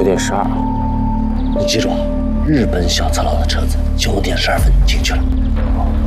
9点12。 你记住，日本小次郎的车子9点12分进去了。